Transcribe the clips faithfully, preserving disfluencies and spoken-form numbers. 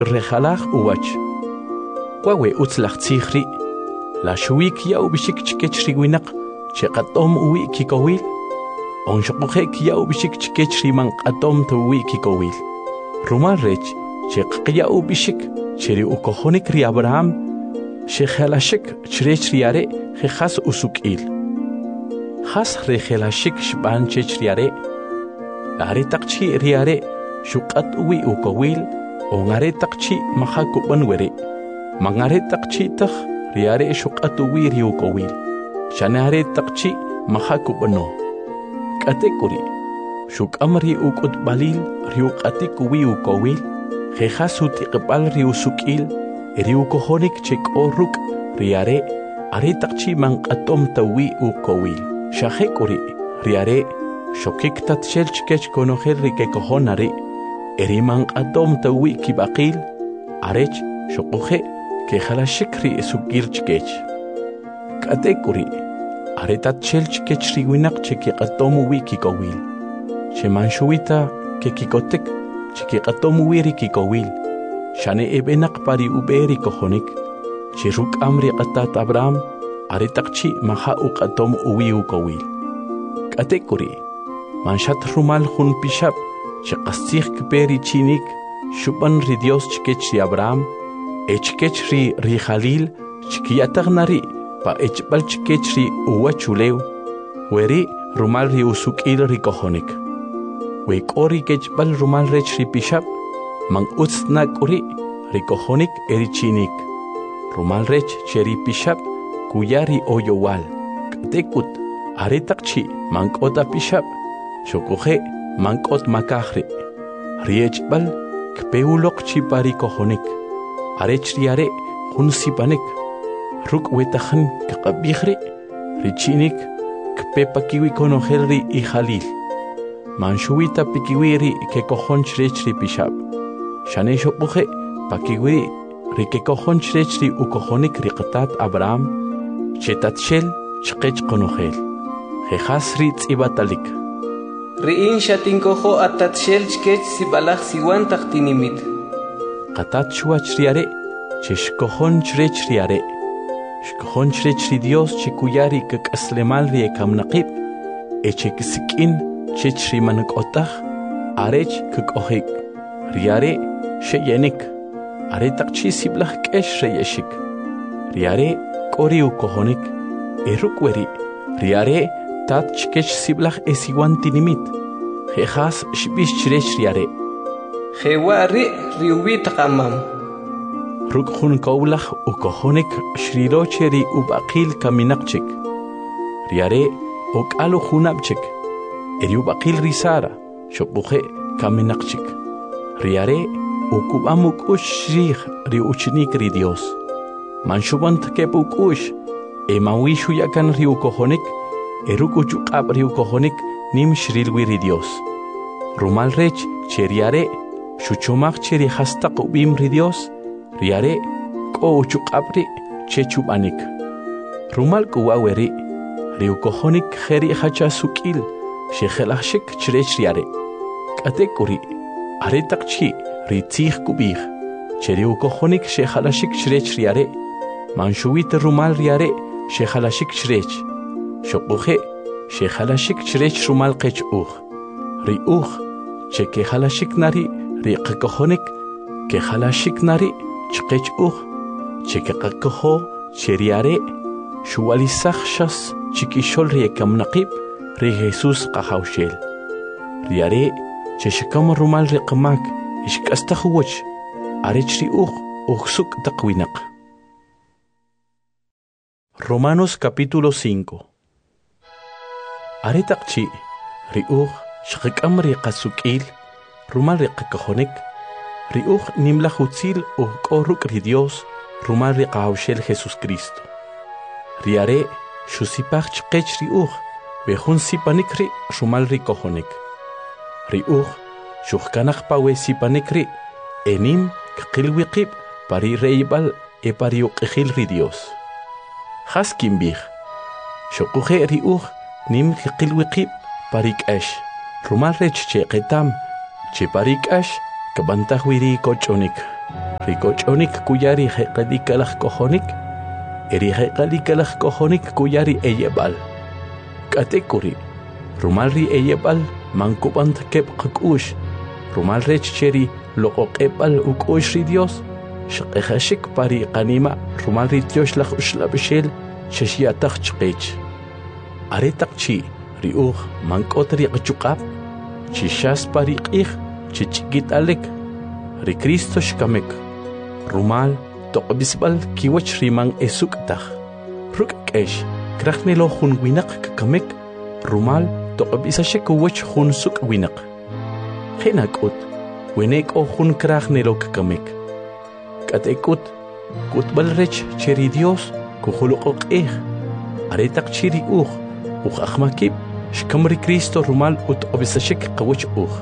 rejalaj uwach. Kwawe utzlach tzihri, la shuik ya ubishik chikechri winak, chekatom uwi kikowil. Onshokojek ya ubishik chikechri man atom to uwi kikowil. Rumal rech, chek ya ubishik, cheri ukohonik ri Abraham, shejalashik chrechri are, jejas usukil. Has rejalashik shban chechri are, are takchi riare, shukat uwi ukowil, ongare takchi mahakuban were. Mangare takchi tak riare shukat uwi ri ukowil. Shanare takchi mahakubano. Katekuri, shuk amri ukut balil, riuk atik uwi ukowil, jejasut iqbal riusukil, riukohonik chek oruk, riare, are takchi man atom tawi ukowil. Shahekuri, riare, shokik tat shelchkech konohel rikekohonare, eriman atom tawi kibakil, arech, shokohe, ke halashikri esukirchkech. Katekuri, aretat chelchkech riwinak cheki atomu wiki kowil. Shemanshuita ke kikotek cheki atomu wiri kikowil. Shane ebenak pari uberi kohonik. Chiruk amri atat Abraham aretakchi maha uk atom uwi ukowil. Katekuri, manshat rumal hun pishab chekastich kperi chinik shuban ri Dios chkech ri Abraham echkech ri ri Khalil chkiyatagnari pa echbal chkechri uwa chuleu, weri rumal ri usukil ri kohonik. Wek ori kechbal rumal rech ri pishab, mang utsnak uri ri kohonik eri chinik. Rumal rech cheri pishab, kuyari oyowal. Katekut, aretakchi mankota pishab, shokoje mankot makahri. Ri echbal, kpeulok chipari kohonik. Arech riare, hunsipanek. Ruk wetahan kakabihri, richinik, kpepakiwi konohelri i Khalil. Manshuita pikiwiri ke kohon chrechri pishab. Shane shokuhe pakiwiri ri ke kohon chrechri ukohonik riqtat Abraham, chetat shel chqech konohel. Jejas ri tzibatalik. Riin shatinkoho atat shel chkech sibalach siwan taktinimit. Qatat shuachriare, cheshkohon chrechriare. Shkohon chrechri Dios chikuyari kakaslemal ri ekamnaqib, echekisikin chechri manakotah, arech kakohik, riare sheyenik, aretakchi siblach kesh reyeshik, riare kori ukohonik, erukweri, riare tat chkech siblach esiwantinimit, jejas shbish chrech riare. Jewari riubit kamam. Rukhun kaulach ukohonik shrirocheri ubaqil kaminakchik. Riare okalu hunabchik. Eri ubaqil risara shopuche kaminakchik. Riare ukubamuk ushrih ri uchnik ri Dios. Manshubant kepuk ush emawishu yakan ri ukohonik erukuchukab ri ukohonik nim shrilwi ri Dios. Rumal rech cheriare shuchomach cheri hastaq ubim ri Dios. Riare ko uchukabri chechubanik. Rumal kuwaweri riukohonik kheri hacha sukil shekhelashik chrech riare. Katekuri aretakchi ritzih kubih cheriukohonik shekhalashik chrech riare. Manshuit rumal riare shekhalashik chrech. Shokuhe shekhalashik chrech rumal qech uch. Ri uch chekhalashik nari riqkohonik kekhalashik nari chqech uch, chekakakoho, cheriare, shuwalisachshas, chikishol riekam naqib, ri Jesus qahawshel. Riare, cheshikam rumal riqmak, ishkastahuwach, arechri uch, uchsuk taqwinak. Romanos capítulo cinco. Aretakchi, ri uch, shqikam riqasukil, rumal riqakahonik, Riuch nimla hutzil o koruk ri Dios, rumal ri qawshel Jesus Cristo. Riare, shusipach chqech riuch, wehun sipanikri, rumal ri kohonik. Riuch, shuhkanach pawe sipanikri, enim, kqilwiqib, pari reibal, e pari uqihil ri Dios. Haskimbich, shokuhe riuch, nim kqilwiqib, parik ash, rumal rech cheqetam, che parik ash, Kabantah wiri kochonik. Ricochonik kuyari heqalikalaj kojonik. Eri heqalikalaj kojonik kuyari eyebal. Katekuri. Rumalri eyebal mankubant kep kukush. Rumal rech cheri loqoqebal ukushri Dios. Shqehashik pari qanima rumalri tiosh laj ushlabishel shashiataq chqech. Aretak chi riuj mankotri qchuqab. Chishas pari qih chichikit alek. Ri Cristo shkamek. Rumal toqbisbal kiwach riman esuktaj. Ruk kesh krajnelo hun winak kamek. Rumal toqbisashek wach hun suk winak. Khenakut wenek o hun krajnelo kamek. Katekut kutbal rech cheri Dios kuhuluq eh. Aretak chiri uj uj akhmakib shkamri Cristo rumal ut obisashek qawach uj.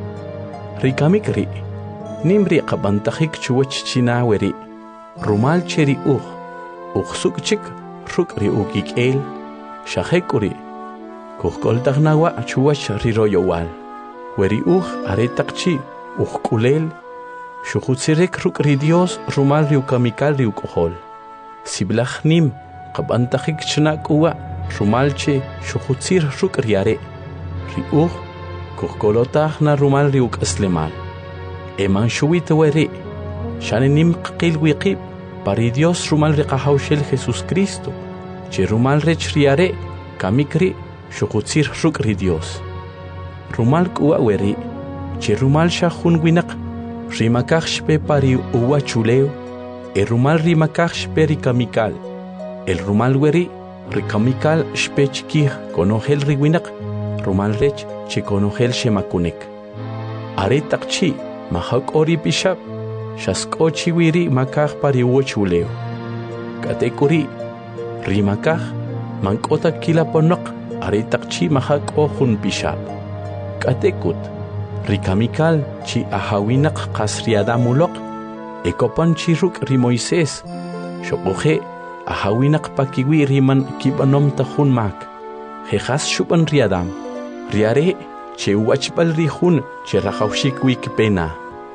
Rikamik ri nimri qabantajik chuwach chinaweri rumal cheri uj uj sukchik ruk ri ukik el shahekuri kuhkoltagnawa chuwach riroyowal weri uj aretak chi uj kulel shujutsirek ruk ri Dios rumal ri ukamikal ri ukohol siblaj nim qabantajik chnakuwa rumal che shujutsir ruk riare ri uj kuhkolotagna rumal ri ukaslemal eman shuwit weri shanenim qil wiqib pari Dios rumal ri qahawshel Jesus Cristo che rumal rech riare kamikri shujutsir ruk ri Dios rumal kuwa weri che rumal shahun winak rimakaj shpe pari uwa chuleo e rumal rimakaj shpe ri kamikal el rumal weri ri kamikal shpe chikih konojel ri winak rumal rech che konojel shemakunek aretak chi mahak ori bishap shasko chiwiri makaj pari uwa chuleo katekuri rimakaj mankota kila ponok aretak chi mahak ohun bishap katekut rikamikal chi ahawinak qasriadamulok ekopan chi ruk ri Moisés shoqoje ahawinak pakiwi riman kibanom tahun mak jejas shuban riadam riare che wachbal rihun che rajawshik wikpena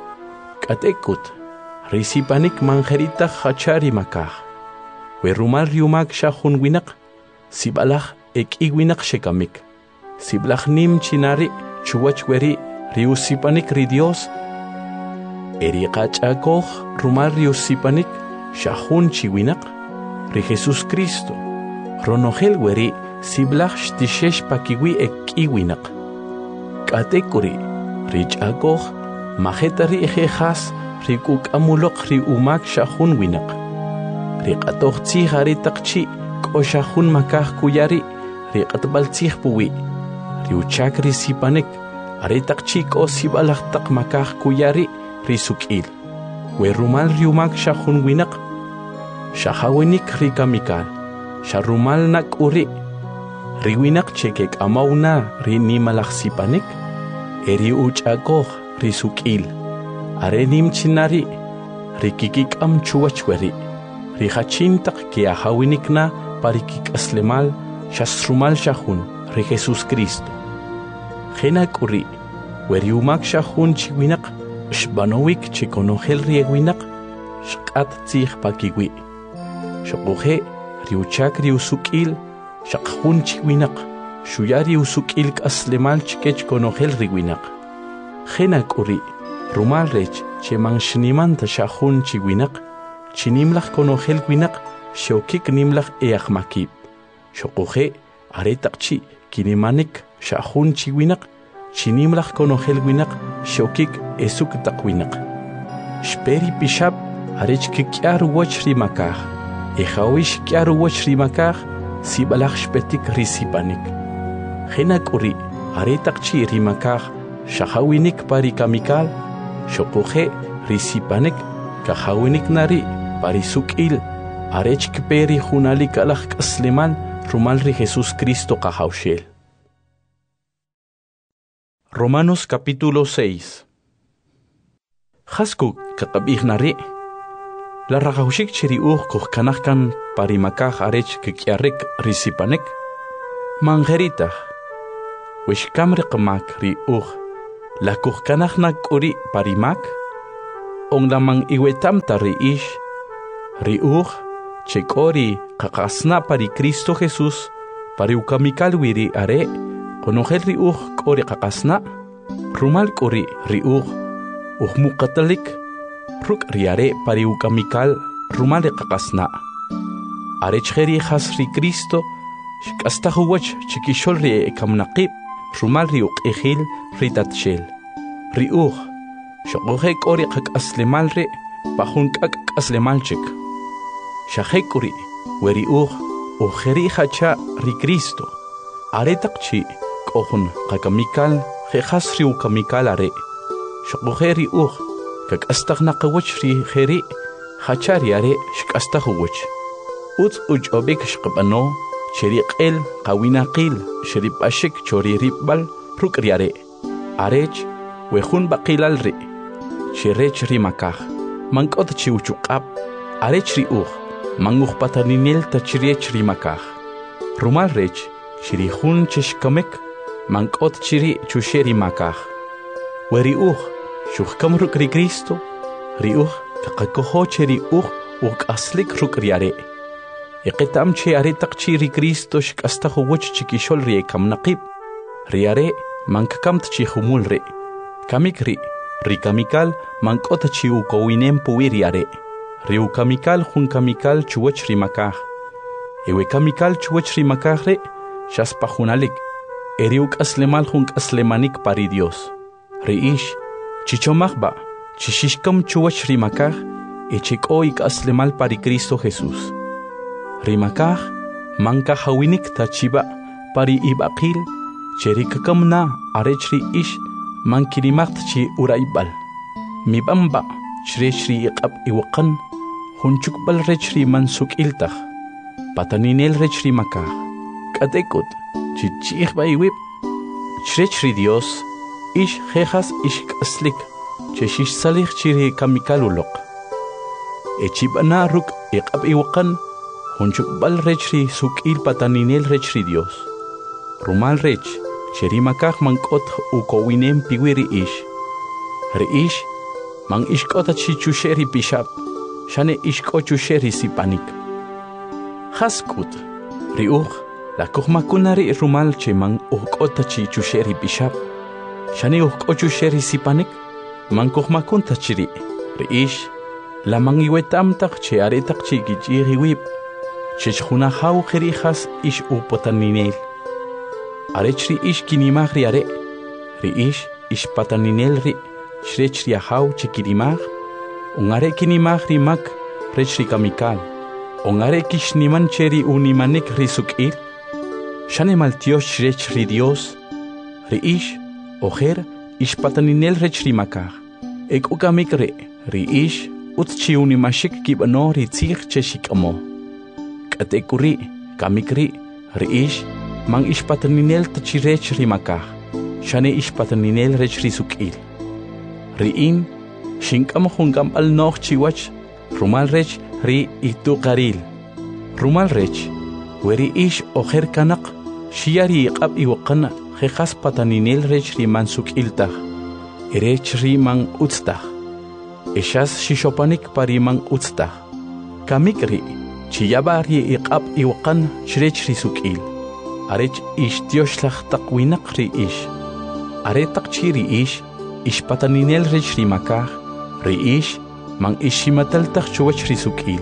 katekut risipanik manjerita hachari makaj werumal riumak shahun winak sibalaj ekiwinak shekamik siblaj nim chinari chuwach weri riusipanik ri Dios eri qachakoj rumal riusipanik shahun chiwinak ri Jesus Cristo ronojel weri siblaj shtishesh pakiwi ekiwinak katekuri richakoj majeta ri ejejas ri kukamulok ri umak shahun winak ri qatoj tzij aretak chi k'oshahun makaj kuyari ri qatbal tzij puwi ri uchak ri sipanik aretak chi k'o sibalaj taq makaj kuyari ri suk'il we rumal ri umak shahun winak shahawenik ri kamikal sharumal nak'uri ri winak che kek'amawna ri nimalaj sipanik eri uch'akoj ri suk'il are nim chinari ri kikik'am chuwach weri ri hachin taq ki ahawinikna pari kik'aslemal shasrumal shahun ri Jesus Cristo Jenak'uri weri umak shahun chiwinak shbanowik chikonojel riewinak shqat tzij pakiwi shoqoje riuchak riusuk'il shaqjun chiwinak shuyari usuk'il k'aslemal chikech konojel riwinak Jenak'uri rumal rech cheman shnimanta shahun chiwinak chinimlaj konojel winak shokik nimlaj eajmakib shoqoje aretaq chi kinimanik shahun chiwinak chinimlaj konojel winak shokik esuk taqwinak shperi pishab arech kikyar wach rimakaj ejawish kyar wach rimakaj sibalaj shpetik risipanik Jenak'uri aretaq chi rimakaj shahawinik pari kamikal shoqoje risipanik kahawinik nari pari suk'il arech kperi junalik alaj k'aslemal rumal ri Jesus Cristo qahawshel Romanos capítulo seis Hasku kaqabij nari la rajawshik chiri uj kuj kanajkan parimakaj arech kikyarek risipanek manjeritaj wishkam riqmak ri uj la kuj kanajnak uri parimak onglamang iwetamta ri ish, ri uj, chekori kakasna pari Cristo Jesús, pari ukamikal wiri are, konogel ri uj kori kakasna, rumal kori ri uj, uhmu katalik, ruk riare pari ukamikal rumal kakasna. Are cheri has ri Cristo, shkastahuwach chikishol ri ekamnaqib, rumal ri uk ejil ritatshel. Ri uj, shokohe kori kakaslemal ri, pahun kak aslemalchik. Shahekuri, weri uj, ujeri hacha ri Cristo. Are takchi, kohun kakamikal, jejas ri ukamikal are. Shokohe ri uj, kak astagnaqawach ri jeri, hacha ri are shkastahuwach. Uts uch obek shqabano, sheriq el, kawinaqil, sherip ashik chori ripbal, ruk riare. Arech, wejun baqilal ri, sherech ri makaj, mankot chi uchuqab, arech ri uj, manguj pataninel tachirech ri makaj. Rumal rech, shirihun cheshkamek, mankot chiri chusheri makaj. Weri uj, shuhkam ruk ri Cristo, ri uj, kakakoho cheri uj, uk aslik ruk riare. Iqitam che are takchi ri Cristo shkastahu wach chikishol ri ekam naqib. Riare, mankakamt chi humul ri. Kamikri, ri kamikal, mankota chi ukowinem puwi riare. Ri ukamikal hun kamikal chuwach ri makaj. Ewe kamikal chuwach ri makaj re, shaspa hunalik. Eri uk aslemal hun aslemanik pari Dios. Ri ish, chichomagba, chishishkam chuwach ri makaj, e chiko ik aslemal pari Cristo Jesús. Rimakaj, manka hawinik tachiba, pari ibaqil, cherikakamna arechri ish, mankirimacht chi uraibal. Mibamba, chrechri iqab iwaqan, hunchukbal rechri mansuk iltaj, pataninel rechri makaj. Katekut, chichihba iwib, chrechri Dios, ish jejas ish kaslik, cheshish salih chiri kamikalulok. Echibana ruk iqab iwaqan, Hunchuk bal rechri sukil pataninel rechri Dios. Rumal rech, cherimakaj mankot ukowinem piwiri ish. Re ish, man ishkota chichusheri pishab, shane ishkochusheri sipanik. Haskut, ri uj, la kuhmakunari rumal che man ukota chichusheri pishab, shane ukkochusheri sipanik, man kuhmakunta chiri. Re ish, la man iwetamtak che aretak chikichiri wib, Chechjuna hau jerijas ish upotaninel. Arechri ish kinimag ri are. Ri ish ish pataninel ri. Shrechri hau chikirimag. Ungare kinimag ri mak. Rechri kamikal. Ungare kishniman cheri unimanik ri sukil. Shane maltios shrechri Dios. Ri ish ojer ish pataninel rechri makaj. Ek ukamik re. Ri ish utchi unimashik kibano ri tzig cheshik amo. Katekuri, kamikri, riish, mang ishpataninel tachirech rimakaj, shane ishpataninel rech risukil. Riin, shinkam hungam al noch chiwach, rumal rech ri itukaril. Rumal rech, weri ish ojer kanak, shiari iqab iwaqan, jejas pataninel rech riman sukiltaj, erech riman utstaj. Eshas shishopanik pariman utstaj. Kamikri, Chiyabari iqab iwaqan shrech risukil. Arech ish tioshlach taqwinaq ri ish. Are taqchiri ish, ish pataninel rech rimakaj, ri ish, man ishimataltaq chuwach risukil.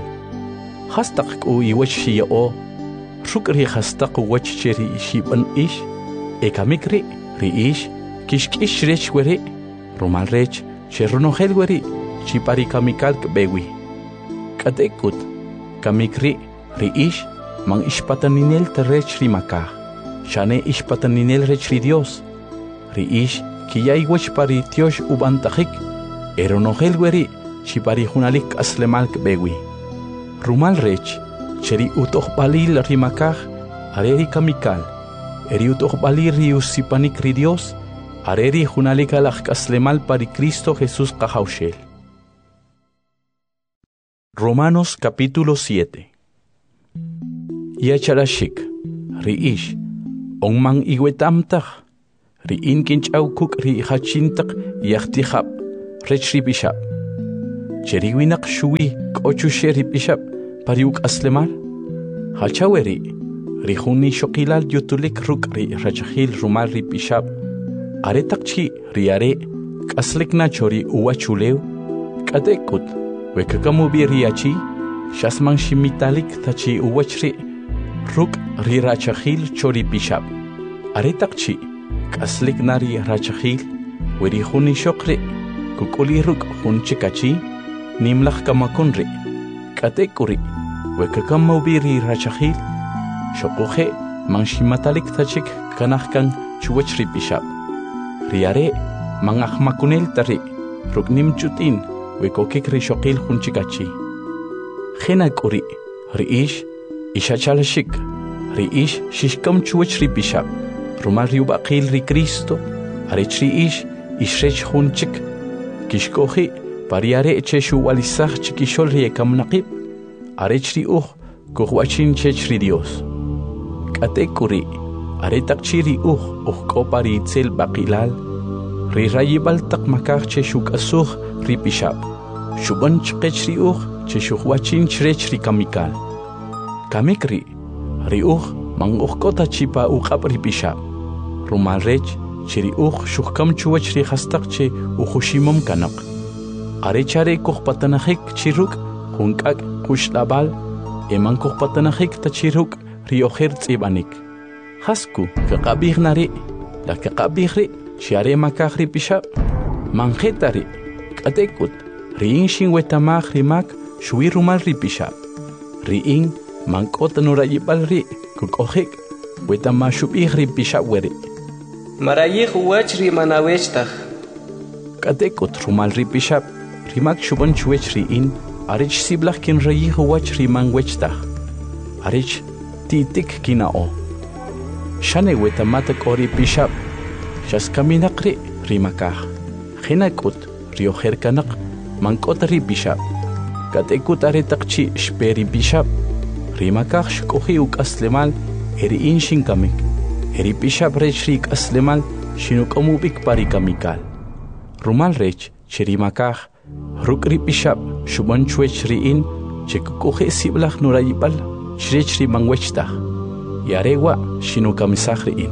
Hastaq u iwach shiyao, ruk ri hastaq wach cheri ishiban ish, ekamikri, ri ish, kishkish rech weri, rumal rech, cherronogel weri, chipari kamikal bewi. Katekut, Kamikri, ri ish, man ishpataninel terech rimakaj, shane ishpataninel rech ri Dios. Ri ish, kiyaiwach pari tiosh ubantajik, eronogel weri, chipari hunalik aslemal bewi. Rumal rech, cheri utoh balil rimakaj, areri kamikal, eri utoh balil ri usipanik ri Dios, areri hunalik alak aslemal pari Cristo Jesús kahaushel. Romanos capítulo siete. Yacharashik, riish, onman iwetamtaj, riin kinchaukuk ri hachintak yachtihab, rechri bishab. cheriwinak shuwi k'ochushe ripishab pariuk aslemal hachaweri rihuni shokilal yutulik ruk ri rachahil rumal ripishab aretakchi riare kaslikna chori uwachuleu kadekut wekakamubi riachi shasman shimitalik tachi uwachri ruk ri rachahil chori pishab aretakchi kaslikna ri rachahil werihuni shokri kukuli ruk hunchikachi nimlach kamakunri kadekuri wekakamubi ri rachahil shokuhe manshimatalik tachik kanahkan chuwachri pishab riare mangahmakunel tari ruknim chutin wekokik rishokil hunchikachi khenakuri riish ishachalashik riish shishkam chuwachri pishab rumal riubaqil ri Cristo arechri ish ishrech hunchik kishkohi pariare cheshu walisach chikishol riekam naqib arechri uh kuhwachin chechri Dios katekuri aretakchiri uh uh kopari tzel baqilal ri rayibal tak makar cheshuk asuh ri pishab shuban chqechri uh cheshuk wachin chrechri kamikal kamikri ri uh mang uh kota chipa uqab ri pishab rumal rech chiri uh shukkam chuwachri khastak che uhushimam kanak arechare kuh patanahik chiruk hunkak kushlabal eman kuh patanahik tachiruk rioher tsibanik hasku kaqabih nari la kaqabih ri chiare makahri pishab manjetari katekut riin shin wetamah rimak shui rumal ri pishab riin mankot nurayibal ri kukohik wetama shubih ri pishab weri marayih uwach ri manawechtaj katekut rumal ri pishab rimak shuban chuwech riin arich siblach kin rayih uwach ri manwechtaj arich titik kinao shane wetamata kori pishab shaskaminaqri rimakah khinakut rioher kanak mankotari pishab katekut aretaqchi shperi pishab rimakah shkohi uk aslemal eri inshin kamik eri pishab rech rik aslemal shinukamubik pari kamikal rumal rech cherimakah rukri pishab shuban chwech riin chekukohe siblach nurayibal Shrichri mangwechta yarewa shinukamisach riin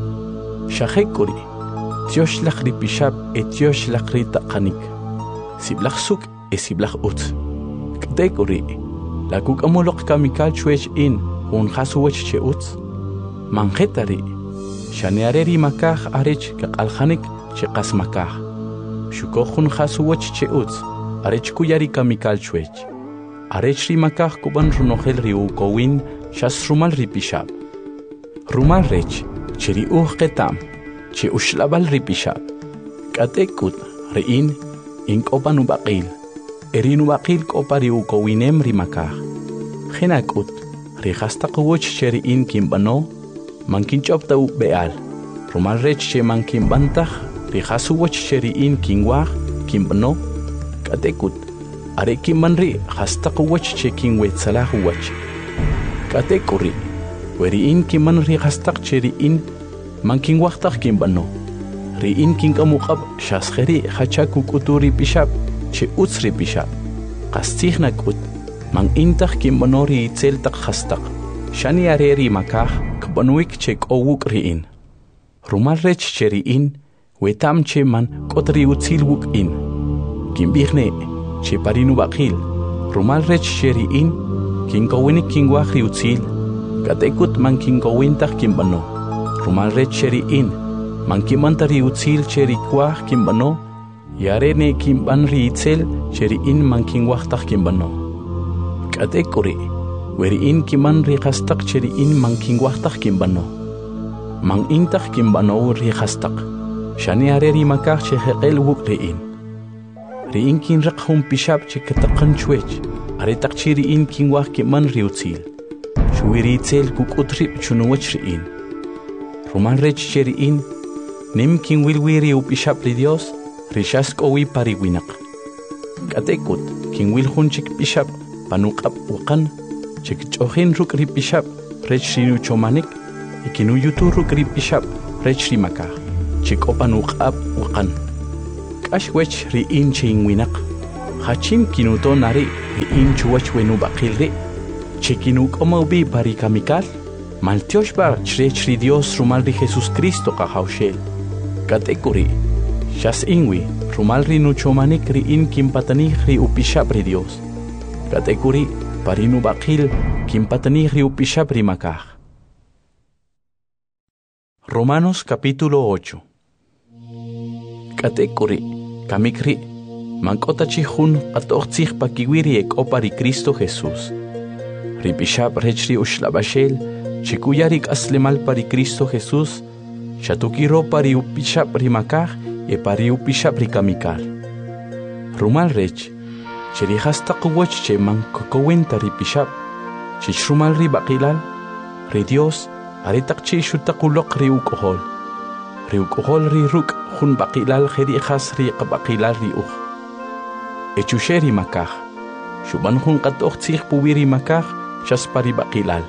shahekuri tiosh ri pishab etiosh ri taqanik siblach suk e siblach ut kdekuri lakuk amulok kamikal chwech in hun khasuwech che ut manjetari shaneareri makah arech kaqalkhanik che qasmakah shukohun khasuwech che ut arech kuyari kamikal chwech arechri makah kuban runohel riu kowin shas rumal ripishab rumal rech chiri uh ketam che ushlabal ripishab katekut rein in kopan ubaqil erin ubaqil kopari u kowinem rimakah khenakut rihasta quch cheri in kimbano mankin chopta u beal rumal rech che mankin bantah rihasu wach cheri in kingwa kimbano katekut are kimanri hastaq wach cheking wet salah wach katekuri weri in kimanri hastaq cheri in manking waqtaq kimbano ri in king amuqab shaskheri hachaku kuturi pishab che utsri pishab qastigna kut man intaq kimbanori tseltaq hastaq shani areri makah kbanuik che qowuk ri in rumal rech cheri in wetam che man kotri utsil wuk in kimbihne che parinu baqil rumal rech sheri in king kowini king wahri utsil katekut man king kowintah kimbano rumal rech sheri in man kimantari utsil cheri kwah kimbano yarene kimbanri itzel cheri in man king wahtah kimbano katekuri weri in kimanri khastaq cheri in man king wahtah kimbano man intah kimbano ri khastaq shani areri makah che heqel wuk ri in ri in kin raqhum pishab che kataqan chwech are taqchiri in kin wah kiman ri utsil shwiri itzel kukutri chunuwach ri in ruman rech cheri in nim kin wilwiri u pishab ri Dios rishas kowi pari winak katekut kin wil hunchik pishab panuqab uqan chik chohin ruk ri pishab rech shinu chomanik ikinu yutur ruk ri pishab rech ri makah chik opanuqab uqan kash wech ri in ching winak Hachim kinuto nari ri in chuwach wenu bakilri. Chekinuk omobi pari kamikal. Maltiosh bar chre chri Dios rumal ri Jesus Cristo kahaushel. Katekuri. Shas inwi rumal ri nuchomanik ri in kimpatani ri upishab ri Dios. Katekuri parinu bakil kimpatani ri upishab ri makah. Romanos capítulo ocho. Katekuri kamikri mankota chihun atochich pakiwiri ek opari Cristo Jesús. Ripishab rechri ushlabashel chikuyarik aslemal pari Cristo Jesús. Shatukiro pari upishab rimakah e pari upishab rikamikal. Rumal rech cherihasta kuwach che mankokowenta ripishab. Chichrumal ribakilal ri Dios aritak chi shutakulok ri ukohol. Ri ukohol ri ruk hun bakilal kheri khas ri qabakilal ri ukh. Echusheri makah. Shuban hun qatokh tsikh puwiri makah shas pari bakilal.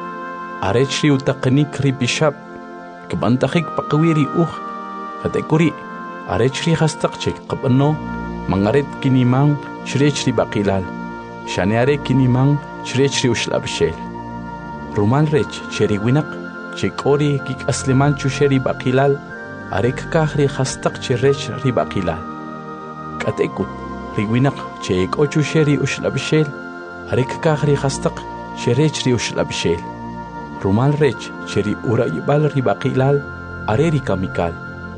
Arech ri utaqnik ri bishab. Kabantakhik pakwiri ukh. Katekuri arech ri khastak chek qabano mangaret kinimang shrech ri bakilal. Shaneare kinimang shrech ri ushlabshel. Rumal rech cheri winak chekori kik asliman chusheri bakilal arek kahri khastak cherech ri bakilal. Katekut riwinak chek ochusheri ushlabshel arek kahri khastak cherech ri ushlabshel. Rumal rech cheri urayibal ri bakilal areri kamikal.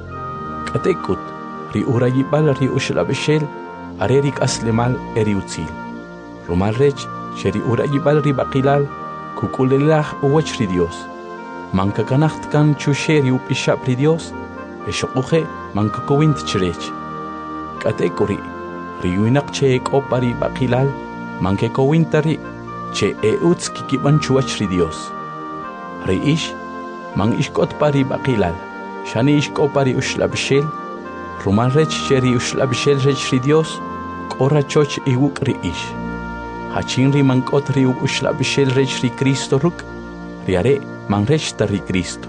Katekut ri urayibal ri ushlabshel arerik aslimal eri utzil. Rumal rech cheri urayibal ri bakilal kukulelah uwach ri Dios. Manka kanacht kan chusheri upishab ri Dios. Eshokuhe manka kowint chirech. Katekuri riwinak che ek opari bakilal manke kowintari che eutz kikiban chuach ri Dios. Ri ish mang ishkot pari bakilal shani ishkopari ushlabshel rumal rech cheri ushlabshel rech ri Dios kora choch iwuk ri ish. Hachin ri mankot ri ushlabshel rech ri Cristo ruk riare man rech ri Cristo.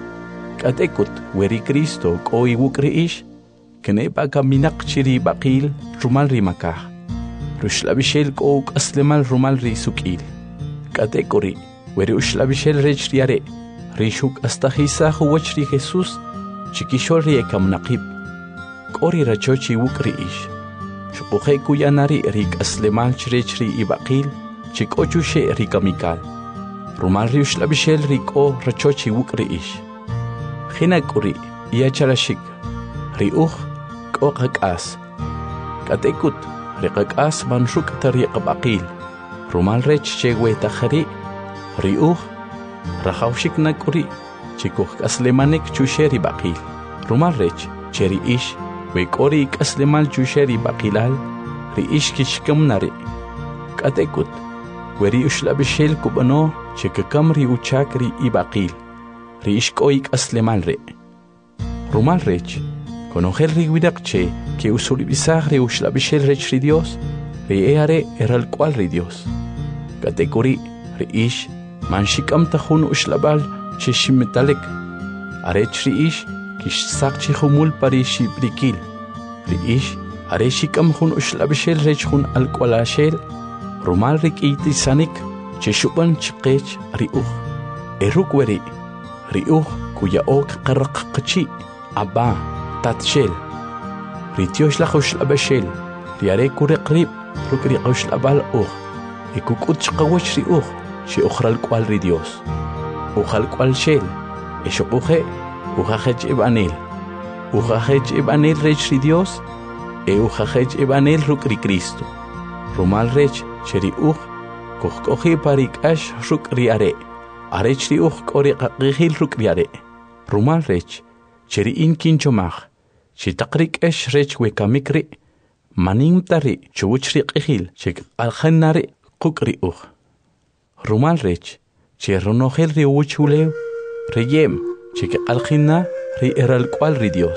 Katekut weri Cristo ko iwuk ri ish kene baga minak chiri bakil rumal ri makah. Rushlabshel ko aslemal rumal ri sukil. Katekuri weri ushlabshel rech riare rishuk astahisa huwach ri Jesus chikishol ri ekam naqib. Kori rachochi iwuk ri ish. Shukuhe kuyanari rik aslemal chirech ri ibakil chikochushe ri kamikal. Rumal ri ushlabshel rik o rachochi iwuk ri ish. Hinakuri iyacharashik ri ukh ko qakas. Katekut ri qakas manshuk tari qabaqil. Rumal rech chewe takhari ri ukh rahawshik nakuri chikuh aslemanek chusheri baqil. Rumal rech cheri ish Wekori kaslemal chusheri bakilal ri ish kishkam nari. Katekut weri ushlabshel kubano chekakam ri uchak ri ibakil. Ri ish koik aslemal re. Rumal rech konohel ri widak che que usuribisag ri ushlabshel rech ri Dios ri eare eral cual ri Dios. Katekuri ri ish manshikam tahun ushlabal che shimetalek. Arech ri ish kish sakchi humul pari shibrikil. Ri ish areshikam hun ushlabshel rech hun alqualashel. Rumal rik iti sanik cheshuban chqech ri ukh. Eruk weri ri ukh kuya ok qaraq qachi aba tatshel. Ri tiosh la ushlabshel riare kuriqrib ruk ri ushlabal ukh. Ikukut chqawach ri ukh she ukhral qual ri Dios. Ukhal qual shel eshuquhe Ujajech ibanel. Ujajech ibanel rech ri Dios. E ujajech ibanel ruk ri Cristo. Rumal rech cheri uj. Kuhkohi parik ash ruk ri are. Arech ri uj kori qaqihil ruk ri are. Rumal rech cheri in kinchomach. Chitaqrik ash rech wekamikri. Manim tari chuch ri qihil. Chek alkhanari kuk ri uj. Rumal rech cheronogel ri uchuleu. Reyem. Cheke alkhina ri eral cual ri Dios.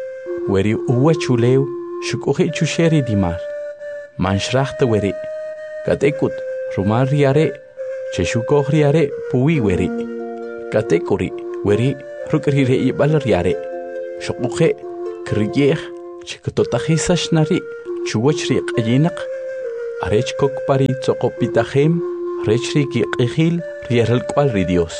Weri uwa chuleu shukuhi chusheri dimar. Manshrachta weri. Katekut rumal ri are. Che shukoh ri are puwi weri. Katekuri weri rukri re ibal ri are. Shukuhe kriyeh cheketotahisash nari chuwach ri q'ayinaq arech kok pari tzoqopitajem rech ri kiq'ijil ri eralk'wal ri Dios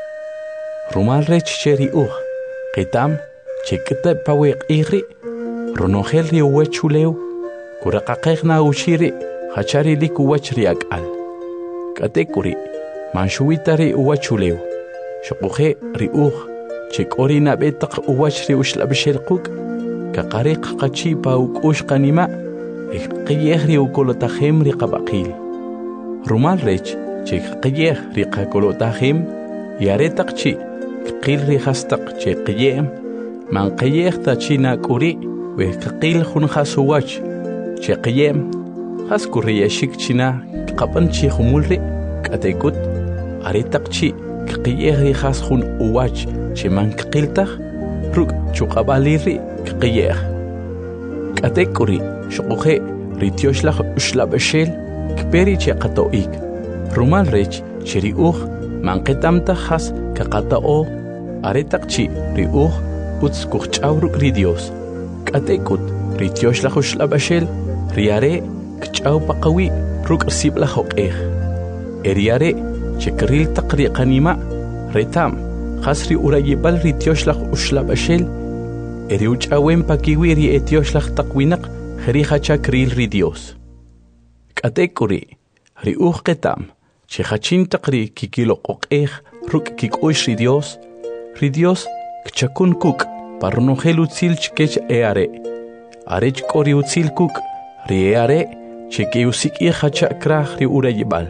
rumal rech che ri uj qitam chek'te pawe q'ij ri ronojel ri uwach ulew kuraqaqej na uxiri hachari lik uwach ri ak'al k'atek'uri manxuwita ri uwach ulew xoquje ri uj chek'ori nab'etaq uwach ri uxlab'ixel quk' kaqariq qachi pa uk'ux qanima qiyej ri ukolotajem ri qab'aqil rumal rech chekqiyej ri qakolotajem yaretaq chi qil ri hastaq che qiyem man qiyej ta chi nak'uri we qil jun has uwach che qiyem has kurriyashik china qapan chi jumul ri k'atekut aretaq chi qiyej ri has jun uwach che man qiltaj ruk' chuq'ab'ali ri qiyej k'atek'uri xoquje ri tioxlaj uxlab'ixel kperi che qato'ik rumal rech che ri uj manqetamtaj has kaqata'o aretaq chi ri uj utz kujch'aw ruk' ri Dios k'atek'ut ri tioxlaj uxlab'ixel ri are kch'aw paqawi ruk' sib'laj oq'ej eri are che kril taq ri qanima retam has ri urayib'al ri tioxlaj uxlab'ixel eri uch'awen pakiwi ri etioxlaj taq winaq jeri hacha kril ri Dios k'atek'uri ri uj qetam che hachin taq ri kikiloq'oq'ej ruk' kik'ux ri Dios ri Dios kchakun kuk' parnojel utzil chkech e are arech k'ori utzil kuk' ri e are che keusik'ij hacha kraj ri urayib'al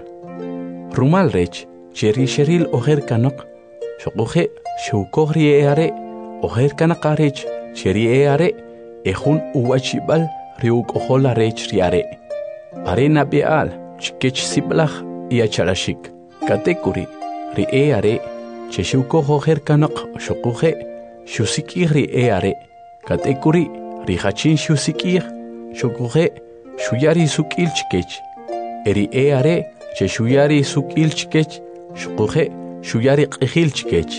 rumal rech che ri xeril ojer kanaq xoquje xewkoj ri e are ojer kanaq arech che ri e are e jun uwachib'al ri uk'ojol arech ri are are nab'e'al chkech sib'laj y acharashik k'atek'uri ri e are che xewkoj ojer kanaq xoquje xusik'ij ri e are k'atek'uri ri hachin xusik'ij xoquje xuyari suk'il chkech eri e are che xuyari suk'il chkech xoquje xuyari q'ijil chkech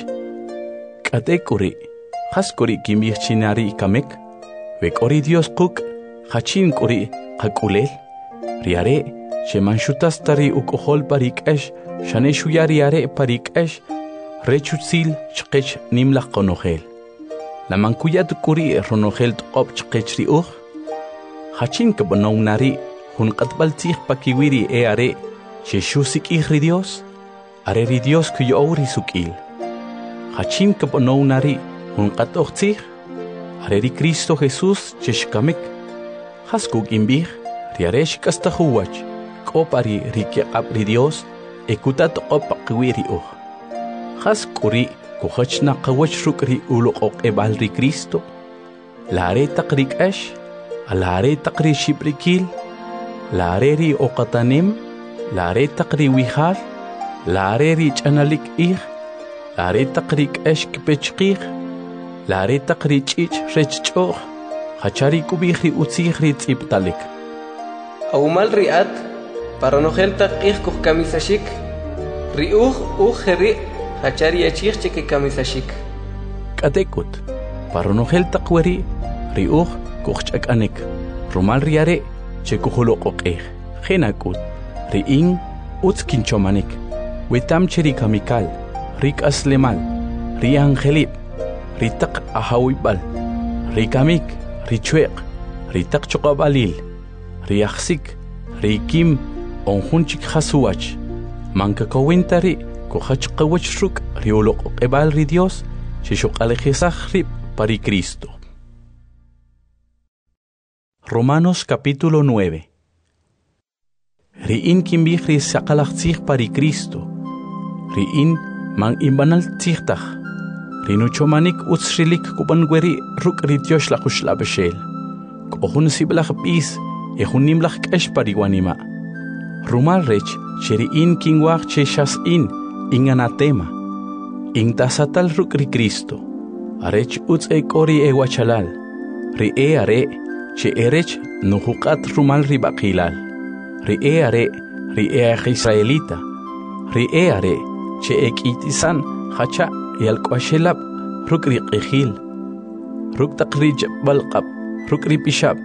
k'atek'uri qask'uri kimb'ij chinari kamek wek'ori Dios quk' hachin k'uri qak'ulel ri are che manxutas tari uk'ojol parik'ex xane xuyari are parik'ex rech utzil chqech nimlaj qonojel la mankuyat k'uri ronojel tq'ob' chqech ri uj hachin kab'onow nari jun q'atb'al tzij pakiwi ri e are che xusik'ij ri Dios are ri Dios kuyo'ow ri suk'il hachin kab'onow nari jun q'atoj tzij are ri Cristo Jesús che xkamik has kuk'imb'ij ri are xk'astaj uwach k'o pari ri keq'ab' ri Dios e kutat tq'ob' paqiwi ri uj has k'uri kujach naqawach ruk' ri uloq'oq'eb'al ri Cristo la are taq ri k'ax la are taq ri xib'rikil la are ri oqatanem la are taq ri wijal la are ri ch'analik ij la are taq ri k'ax kipechqij la are taq ri ch'ich' rech ch'o'j hachari kub'ij ri utzij ri tz'ib'talik awmal ri at paronojel taq q'ij kujkamisashik ri uj uj jeri hachari yachij che kikamisashik k'atek'ut paronojel taq weri ri uj kujch'ak'anek rumal ri are che kujuloq'oq'ej jenak'ut ri in utz kinchomanik wetam che ri kamikal ri k'aslemal ri angelib' ri taq ajawib'al ri kamik ri chweq ri taq choq'ab'alil ri ajsik ri kim onjun chik jasuwach mankakowinta ri kujach qawach ruk' ri uloq'oq'eb'al ri Dios che xoq'alejisaj rib' pari Cristo. Romanos capítulo nueve. Ri'in kimb'ij ri saqalaj tzij pari Cristo ri'in man imbanal tzijtaj ri nuchomanik utz rilik kub'an weri ruk' ri tioxlaj uxlab'ixel k'o jun sib'laj b'is e jun nimlaj k'ax pari wanima' rumal rech che ri'in kinwaj che xas'in in anatema in tasatal ruk' ri Cristo arech utz e k'ori e wachalal ri e are che erech nujuq'at rumal ri b'aqilal ri e are ri e aj israelita ri e are che e k'iyt'isan hacha yalk'waxelab' ruk' ri q'ijil ruk' taq ri ch'ab'al q'ab' ruk' ri pixab'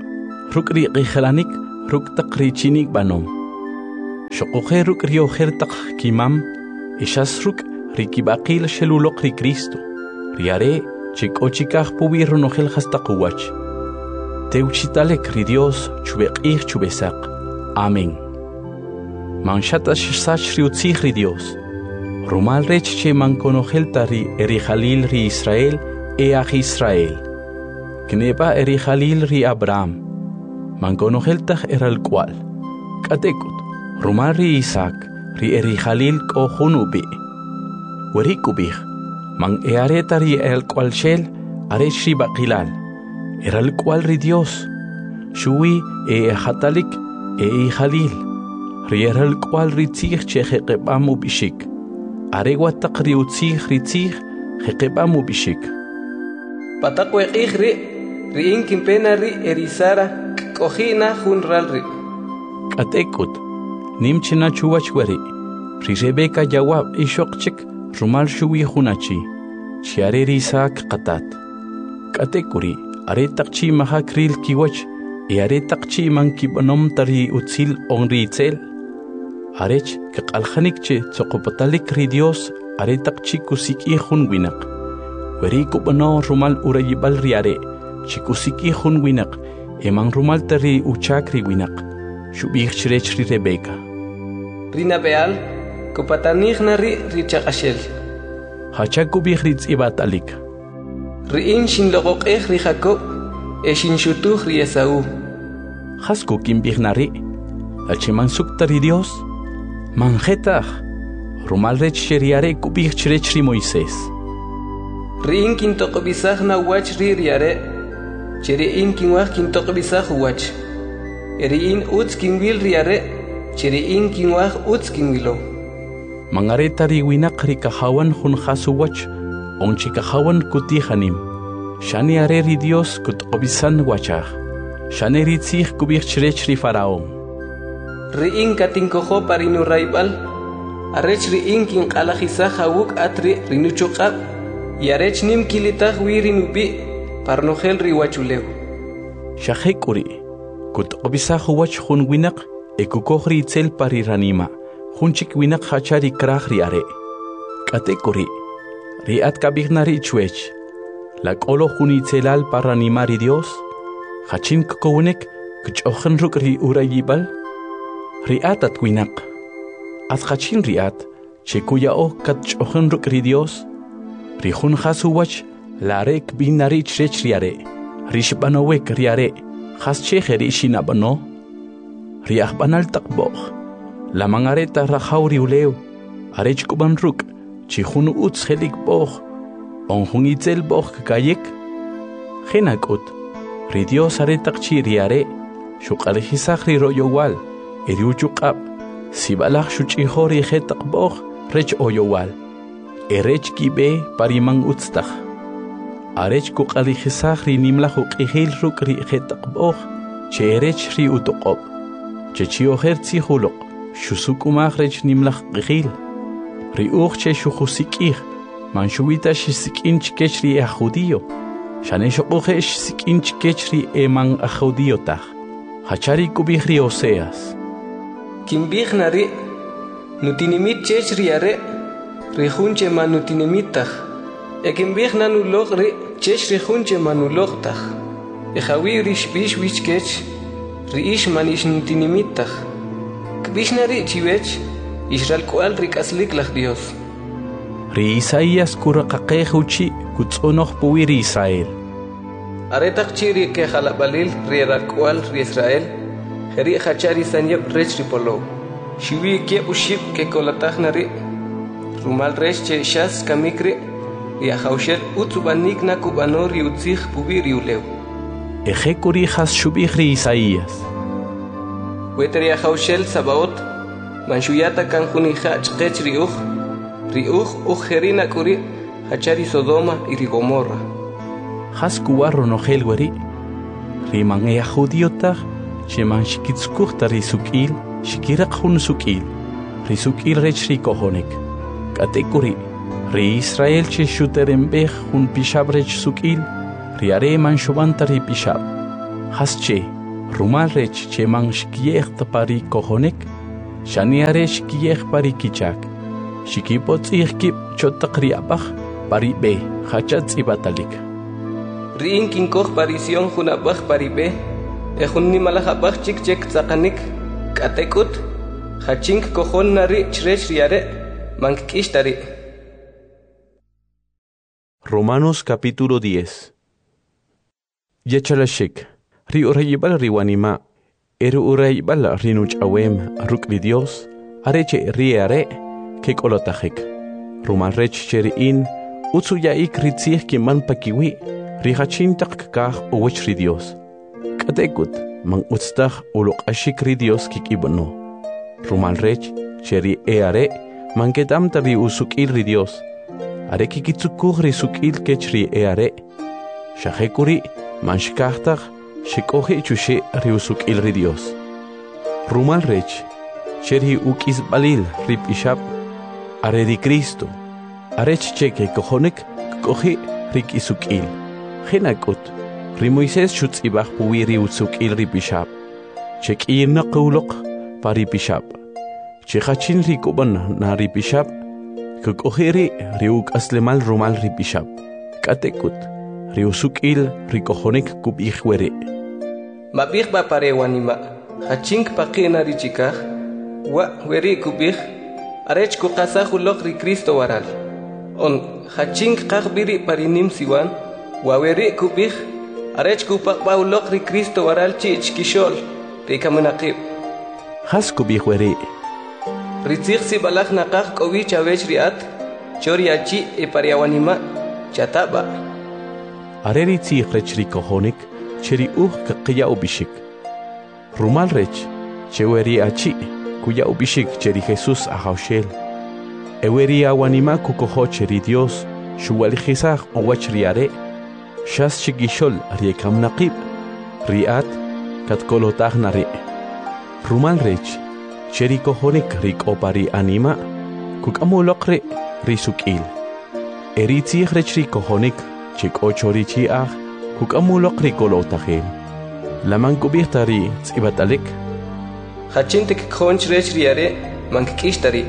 ruk ri qijlanik ruk taq ri chinik banom. Shoqoje ruk ri ojer taq kimam, ishas ruk ri kibaqil shelulok ri Cristo. Riare chikochikaj pubi ronojel hastaquwach. Teuchitalek ri Dios chubeqij chubesaq. Amén. Manchata shsach ri utzij ri Dios. Rumal rech che manconojel tari eri Jalil ri Israel e aj Israel. Kneba eri Jalil ri Abraham. Manconojel taj eral cual. Katekut. Rumal ri Isaac ri eri Jalil ko junubi. Werikubij. Man eareta ri el cual shel arech ri baqilal. Eral cual ri Dios. Shui e hatalik e Jalil. Ri eral cual ri tzij che jeqebamu bishik. Aregua taqri utzij ri tzij jeqebamu bishik. Patakwe ri ri inkin pena ri erisara kojina junral ri. Katekut. Nimchina chuwach wari. Ri Rebeka jawab ishokchik rumal shuwi hunachi. Chiare ri Isaac qatat. Katekuri are taqchi maha kril kiwach e are taqchi man kibanom tari utzil onri itzel. Arech kaqalkhanik che tsoqopatalik ri Dios are taqchi kusiki hun winak. Weri kubano rumal urayibal riare chikusiki hun winak eman rumal tari uchakri winak. Shubih chrech ri Rebeka. Rina beal kupatanigna ri ri chaqashel. Hachakubih ri tsibatalik. Ri in shin loqoqej ri Jacob e shin shutuj ri Esaú. Hasku kimbihnari alchiman suktari Dios. Manjetaj, rumal rech sheriare kubih chrech ri Moisés. Ri in kintoqbisaj na wach ri riare, cheri in kinwaj kintoqbisaj wach. Eri in utz kinwil riare, cheri in kinwaj utz kinwilo. Mangareta ri winak ri kahawan hun khasu wach, onchi kahawan kutihanim. Shani are ri Dios kutqbisan wachaj. Shani ri tzij kubih chrech ri Faraón. Ri in katinkojo parinu raibal, arech ri in kin qalajisa hawuk atri rinuchuqab, y arech nim kilitaj wirinubi parnojel ri wachuleu. Shahekuri, kutqbisa huwach hun winak, ekukoj ri itzel pari ranima, hunchik winak hachari kraj ri are. Katekuri, ri at kabignari chwech, la kolo hun itzelal paranima ri Dios, hachin kukunek, kuchochen ruk ri urayibal, Riat at winak. At hachin riat, chekuya o kat chochen ruk ri Dios. Rihun hasuwach, larek binari chrech riare. Rishbanowek riare, has cheche rishinabano. Riach banal takboch. La mangareta rahauri uleu. Arech kuban ruk, chihun uts helik boch. Onhun itzel boch kayek. Henakut. Ri Dios aretak chi riare. Shukalehisach ri royowal. Eriuchukab, sibalach shuchihori hetakboch, rech oyowal. Erech kibe parimang utstach. Arech kukalihisach ri nimlach ukihil ruk ri hetakboch, che erech ri utokob. Che chioher tzihulok, shusukumach rech nimlach gihil. Ri uch che shuhusikih, man shuita shisikin chkech ri a judío. Shaneshokoje shisikin chkech ri eman a judíotach. Hachari kubih ri Oseas. Kimbij nari, nutinimit chech riare, rihunche manutinimitach. E kimbij nanulog ri, chech rihunche manulogtach. E jawi rish bish wichkech, riish manish nutinimitach. Kbish nari chivech, Israel kual rikaslik lach Dios. Ri Isaías kurakakej uchi, kutsonoch puwi ri Israel. Aretach chiri ke jalabalil ri kual ri Israel. Heri hachari sanyep rech ripolo. Shiwi ke uship ke kolataj nari. Rumal rech che shas kamikri. Y a haushel utsubanik na kubanor y utzij pubir y uleu. Eje kurijas shubih ri Isaías. Weteri a haushel sabaot. Manshuyata kanjunija chkech riuj. Riuj ujerina kuri. Hachari Sodoma y Rigomorra. Has kuwarro nojel weri. Riman ea judiotach. Sheman shikitskuchta risukil, shikirak hun sukil, risukil rech rikohonek. Katekuri, ri Israel che shuterembech hun pishab rech sukil, riare man shubanta ri pishab. Hasche, Rumal rech cheman shkiech pari kohonek, shaniare shkiech pari kichak, shikipot ihkip chotakriabach pari be, hachat ibatalik. Riin kinkoh parision hunabach pari be, ehunni malachabach chik chek zakanik, katekut, hachink kohon nari chrech riare, mankishtari. Romanos capítulo diez. Yechalashik. Ri urayibal riwanima, eru urayibal rinuch awem, rukri Dios, areche riare, kek olotajek. Rumal rech cheriin, utsu yaik ritzih kiman pakiwi, rihachin takkah uwech ri Dios. Katekut, man utstaj ulok ashik ri Dios kikibano. Rumal rech, cheri eare, man kedam tari usukil ri Dios. Are kikitsukuh ri sukil kechri eare. Shahekuri, man shkahtaj, Shikohe chushe riusuk il Dios. Rumal rech, sherhi ukis balil rip ishab, are di Cristo, arech cheke kohonek, kohe rik isuk il. Henakut, rimoises shutz ibach puwi riusuk il rip ishab. Chek irna kulok parip ishab. Chekachin rikoban na rip ishab, kokoheri riuk aslemal rumal rip ishab. Katekut, riusuk il rikohonek kub ichwere. Mabih ba parewanima, hachink pakina richikah, wa weri kubih, arech kukasah ulok ri Kristo waral. On hachink kakbiri parinim siwan, wa weri kubih, arech kupak ba ulok ri Kristo waral chich kishol, ri kamunakib. Has kubih weri. Ritzich si balak nakak kowi chawech riat, chori achi e parewanima, chataba. Areri tzich rech ri kohonik, cheri uh kaqiya ubishik. Rumal rech, cheweri achi, kuya ubishik cheri Jesus ahaushel. Eweri awanima kukoho cheri Dios, shuwalijizah owachriare, shas chigishol riekam naqib, riat, katkolotah nare. Rumal rech, cheri kohonik rik opari anima, kukamulokre risukil. Eritzih rech ri kohonik, chik ochorichi ah, Kuk amulok rikolo tahin. Laman kubirtari tsibatalik. Hachintik konch rech riare, mankishtari.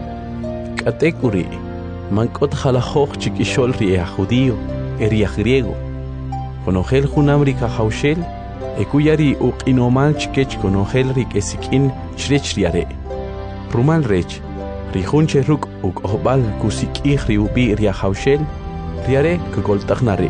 Katekuri, mankot halahoch chikishol ria judío, eria griego. Konogel junamrika haushel, ekuyari uk inomal chikech konogel rik esikin chrech riare. Rumal rech, rihunche ruk uk ohbal kusikih riubi ria haushel, riare kugoltagnare.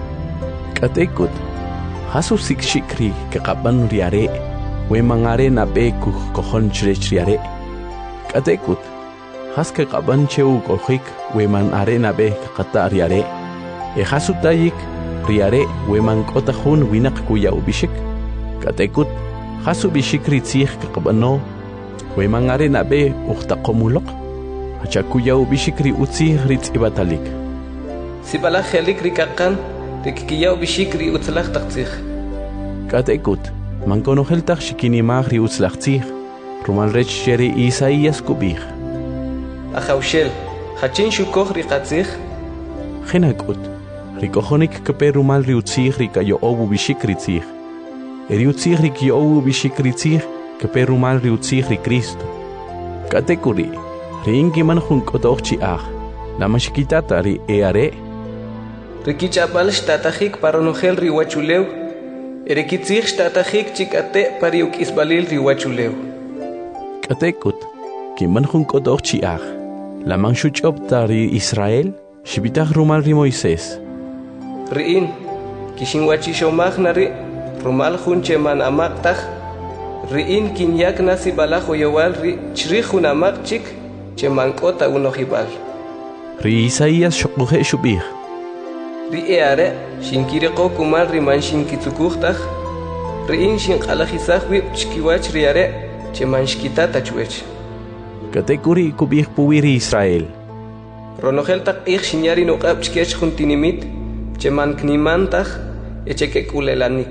Katekut, hasu sik shikri kakaban riare, we mangare na be kuh kohon chrech riare. Katekut, has kakaban cheu kohik, we man are na be kakata riare. E hasu tayik, riare, we man kotahun winak kuya ubishik. Katekut, hasu bishikri tzich kakabano, we mangare na be uhtakomulok. Hachakuya ubishikri utzih ritz ibatalik. Sibala helik rikakan, Rikiyaw bishikri utzlach taktzich. Katekut, man konoheltach shikinimach ri utzlachtzich, rumal rech sheri Isaías kubich. Achaushel, hachin shukoch rikatzich. Henakut, rikohonik kepe rumal ri utzich rikayo obu bishikritzich. Eri utzich rikiyo obu bishikritzich kepe rumal ri utzich ri Cristo. Katekuri, ri inkiman junkotoch chiach, la mashikitata ri eare. Rikichapal shtatahik paronogel riwachuleu, erekitzich shtatahik chikate pariuk isbalil riwachuleu. Katekut, kiman junkotoch chiach, la manshuchop tari Israel, shibitach rumal ri Moisés. Riin, kishinwachishomach nari, rumal junche man amaktach, riin kinyak nasi balajo yowal ri chrihun amak chik, chemankota unohibal. Ri Isaías shokuhe shubich. Ri eare, shinkireko kumal riman shinkitsukuchtach, riin shinkalajizach wip chkiwach riare, chemanshkitata chwech. Katekuri kubich puwiri Israel. Ronogeltak ich shinyari nokap chkech juntinimit, cheman knimantach, echekekulelanik.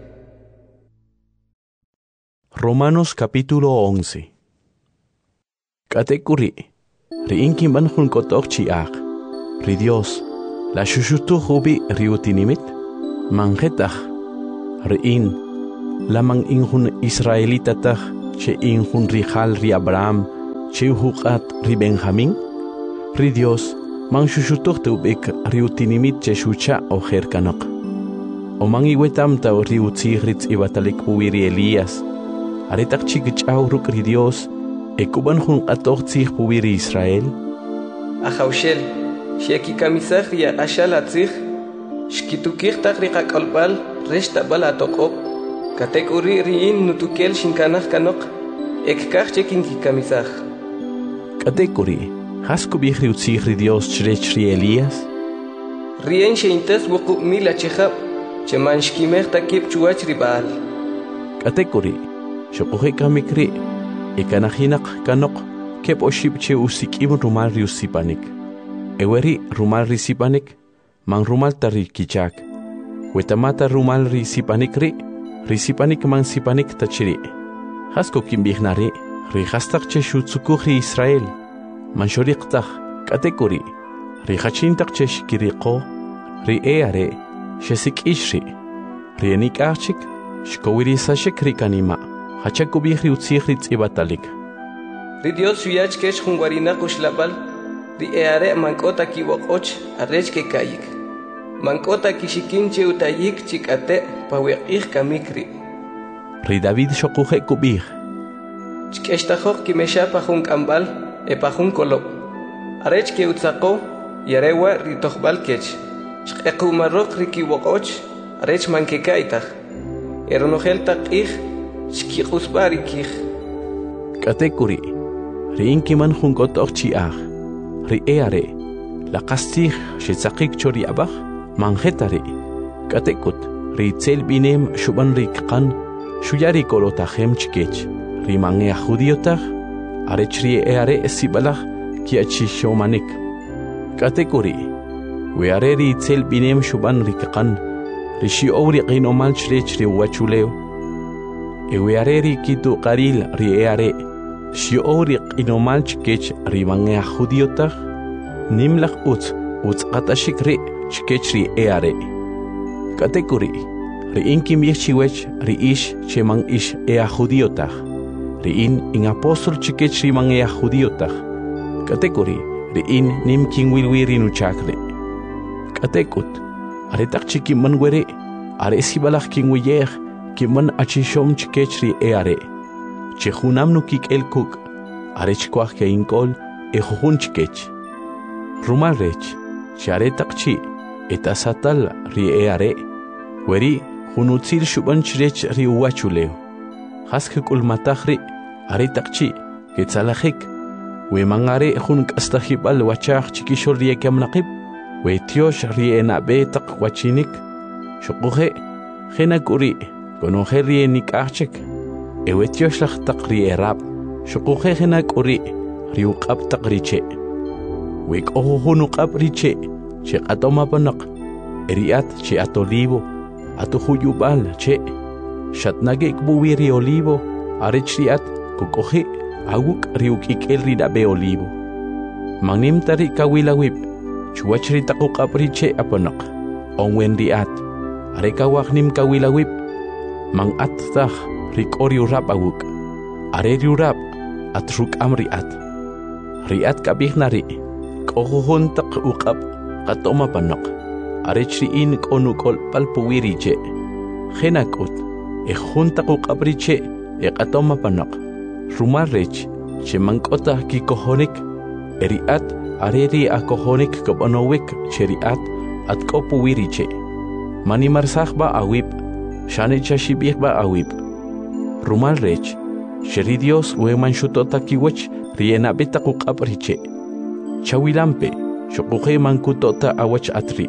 Romanos capítulo once. Katekuri, riin kimban junkotok chiach, ri Dios, la shushutu hubi riutinimit, mangetach, riin, lamang injun Israelita taj che injun rijal ri Abraham che huqat ri Benjamín ri Dios man shushutuq tubik ri utinimit che shucha o jerkanaq o man iwetam ta ri utzigritz ibatalik puwiri Elías aretaq chikch'aw ruk ri Dios e kuban jun qatoq tzig puwiri Israel Ajaushel sheki kamisaj ri ashala tzig shkitukij taq ri qaq'olb'al resh tab'al atoq'ob' katek uri ri'in nutukel shinkanaj kanoq ekkaj che kinkikamisaj katek uri hasku bij ri utzig ri Dios chrech ri Elías rien sheintas wuqu' mil achijab' che man shkimej takib chuwach ri Baal katek uri shoqoj kamikri ikanajinaq kanoq kep oshib che usik'im rumal ri usipanik eweri rumal ri sipanik man rumal tari kichak wetamata rumal ri sipanik ri ri sipanik man sipanik tachiri hasko kimbijnari ri hastaq che shutsukuj ri Israel man shoriqtaj katekuri ri hachintaq che shkiriqo ri eare shesik'ishri ri enik'ajchik shkowirisashik ri kanima hachakubij ri utzij ri tz'ibatalik ri Dios shuyach kesh junwarinaq ushlab'al ri eare mank'ota kiwoq'och arrech kekayik mank'ota kishikin che utayik chik'ate pawiq'ij kamikri ri David shoquje kubij chk'extajoq kimesha pa jun k'amb'al e pa jun kolob' arech ke utzaqo yarewa ri tojb'al kech chq'equmarroq ri kiwoq'och arech mankekaytaj eronojel taq'ij shkiq'usb'a ri kij katekuri ri inkiman jun k'ot'oj chi'aj ri eare laqastij shetzaqik chori abaj manjetari katekut ri tzel binem shuban ri kqan shuyari kolotajem chkech ri mangea judiotaj arech ri eare sibalaj kiachishomanik katekuri weare ri tzel binem shuban ri kqan ri shi'owri qinomal chrech ri wachuleo e weare ri kitu qaril ri eare shi'owri qinomal chkech ri mangea judiotaj nimlaj utz utz qatashik ri chkech ri eare katekuri ri inkim yechchiwech ri ish cheman ish ea judiotaj ri in in apostol chkech ri man ea judiotaj katekuri ri in nim kin wilwiri nuchakre katekut aretaq chikiman were are sibalaj kin wiyej kiman achishom chkech ri eare chejunam nukik el kuk arech kwaj ke inkol e jujun chkech rumal rech charetaq chi etasatal ri eare weri junutzil shuban chrech ri wachuleo haske kulmataj ri aretaq chi ketzalajik we mangare jun k'astajib'al wachaj chikishol ri ekamnaqib we tiosh ri enabe taq wachinik shuquje jena kuri konoje ri enik'ajchik ewe tiosh laj taq ri erab shuquje jena kuri ri uqab taq ri che we k'ojo jun uqab ri che che qatoma panaq eriat che atolivo atuhuyub'al che shatnagik buwi ri olivo arech riat kukoji awuk ri uk'ikel ri dabe olivo magnim tari kawilawib chuwach ri taquqab ri che apanaq onwen riat are kawajnim kawilawib mang at taj ri k'ori urab awuk are ri urab at ruk'am riat riat kabijnari k'ojo jun taq uqab qatoma panaq arech ri in k'onu k'olb'al puwiri che jenak'ut e jun taq uqab ri che e qatoma panaq rumal rech che mank'ota kikojonik eriat are ri akojonik k'ob'onowik che riat at k'o puwiri che manimarsaj ba awib shane chashib'ij ba awib rumal rech che ri Dios we manxutota kiwach ri enabe taq uqab ri che chawilampe shoquje mankutota awach atri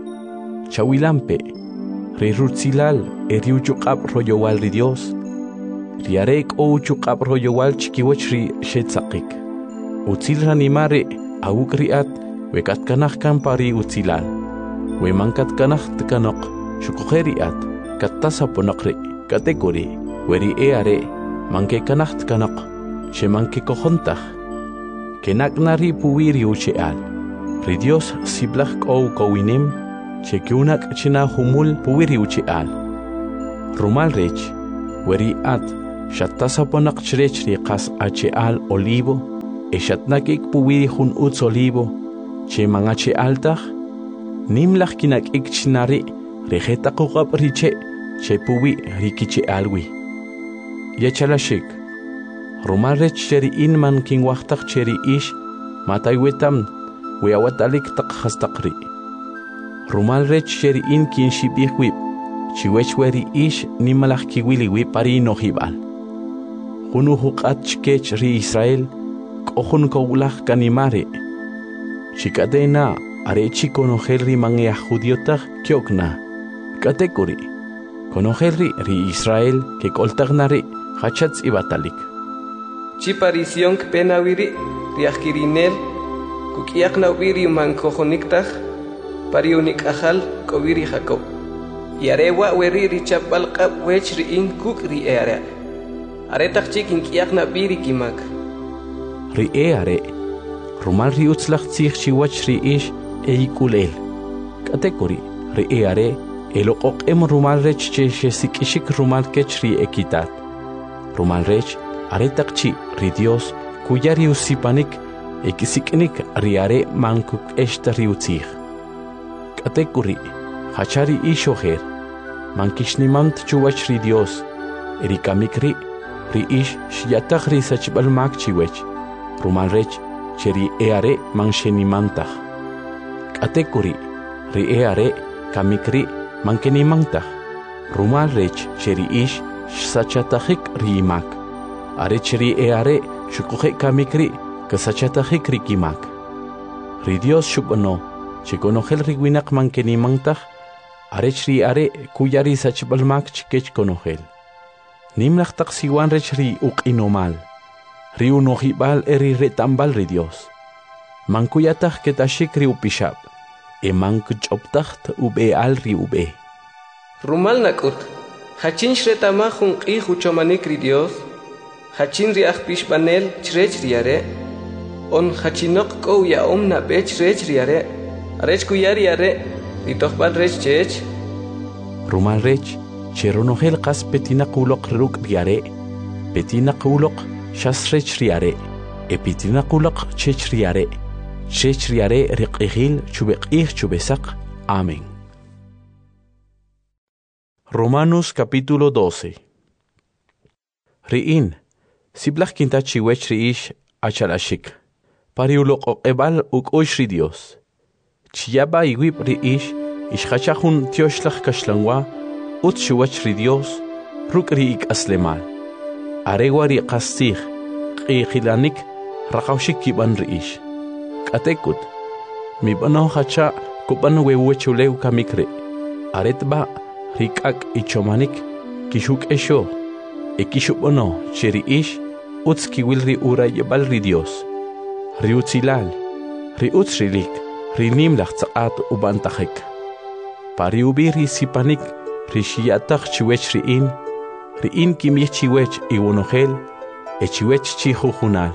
chawilampe ri rutzilal e ri uchuqab royowal ri Dios riarek o uchuqab royowal chikiwach ri shetzaqik utzil ranimare awuk riat we katkanaj kan pari utzilal we mankatkanaj tkanoq shoquje riat kattasa ponaqri katekuri weri eare manke kanaj tkanoq che manke kojontaj kenaknari puwiri ucheal ri Dios siblaj k'ow k'owinim che kiunak china humul puwiri ucheal rumal rech Weri at, shattasaponaq chrech riqas acheal olivo, e shatnakik puwiri hun uts olivo, che mangache altach, nimlach kinak ik chinari, rejeta kukap riche, che puwi rikiche alwi. Yachalashik, rumarech cheri inman king wachtak cheri ish, mataywetam, weawatalik tak hastakri. Rumalrech cheri in kin shibihwip, chiwechweri ish nimalach kiwiliwi pari nohibal. Hunu hukat chkech ri Israel, kohun kowlach kanimare. Chikadena, arechi konohelri mangea judiotach kyokna. Katekuri, konohelri ri Israel ke koltagnari hachats ibatalik. Chiparision penawiri, riakirinel, kukiakna wiri man kohoniktach, pariunik ahal kowiri Jacob. Yarewa weri richapal kap wechri in kukri eare. Aretak chikin kiakna biri kimak. Ri eare, rumal ri utzlach tzich chiwach ri ish eikulel. Katekuri, ri eare, elokok em rumal rech che shesikishik rumal kech ri ekitat. Rumal rech, aretak chi ri Dios, kuya ri usipanik, ekisiknik ri are mankuk eshta ri utzich. Katekuri, hachari ishoher, mankishnimant chuwach ri Dios, erikamikri, ri ish shiatach ri sachbal mak chiwech, rumal rech, cheri eare manshenimantach. Katekuri, ri eare, kamikri, mankenimantach, rumal rech, cheri ish sachatachik ri imak, are cheri eare, shukuhe kamikri, kasachatachik ri kimak. Ri Dios shubano, chikonojel riwinak mankenimantach, arech ri are kuyari sachbalmak chikech konojel. Nimlach taksiwan rech ri ukinomal, ri unojibal eri retambal ri Dios. Mankuyatach ketashik ri upishab, e mankuchoptacht ube al ri ube. Rumal nakut, hachin shretamahun qi huchomanik ri Dios, hachin ri achpishbanel chrech ri are, on hachinok ko ya omna bech rech ri are, arech kuyari are, ritohbal rech chech. Rumal rech, cheronogel qas petina kulok ruk riare, petina kulok shas rech riare, e petina kulok chech riare, chech riare riqihil chubeqih chubesak. Amén. Romanos capítulo doce. Riin, siblach kinta chiwech riish achalashik, pariulok oqebal uk oishri Dios. Chiyaba iwib riish, ishachahun tioshlach kashlangwa, ut chiwech ri Dios, ruk riik aslemal. Aregwa ri qastih, qiqilanik, rakawshik kiban riish. Katekut, mi bano hacha kuban wewechuleu kamikre. Aretba, rikak ichomanik, kishuk esho, e kishubono, cheri ish, uts kiwil ri ura yebal ri Dios. Ri utzilal, ri uts rilik, ri nimlach tsaat ubantachik. Pari ubi ri sipanik, ri shiyatach chiwech ri in, ri in kimich chiwech iwonogel, e chiwech chihujunal.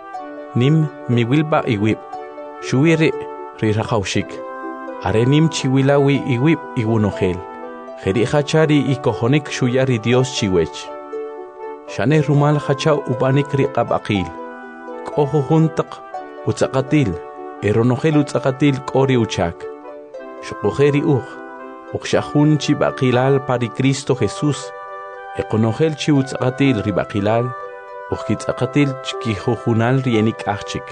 Nim miwilba iwib, shuire ri rakawshik. Are nim chiwilawi iwib iwonogel. Jeri hachari ikohonik shuyari Dios chiwech. Shane rumal hacha ubanik ri qabaqil. Koho juntak utzakatil. Eronogel utzakatil kori uchak. Shukojeri uch. Ukshahun chi baqilal pari Cristo Jesús. Ekonogel chi utzakatil ri baqilal. Ukitzakatil chkihujunal rienik achik.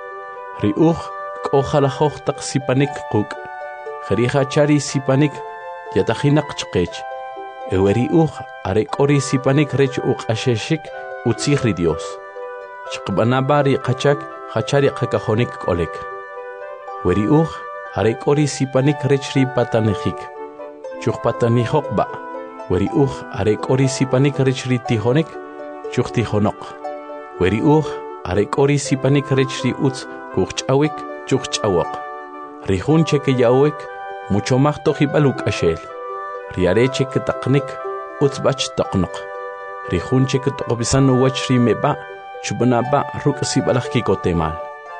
Ri uch kohalahoch tak sipanik kuk. Jeri hachari sipanik yatahinak chkech. Eweri uch are kori sipanik rech uch asheshik utzihri Dios. Chkbanabari kachak hachari kakahonik kolek. Weri uch are kori sipanik rech ri patanehik. Chuk patanihokba. Weri uch are kori sipanik rech ri tihonik. Chuk tihonok. Weri uch are kori sipanik rech ri utz kuchawik chuk chawok. Rihun cheke yawek. Mucho más tojibaluk ashel. Riareche que taknik, utzbach taknok. Rihunche que tobisan wachri meba, chubanaba ruk sibalach kikotemal.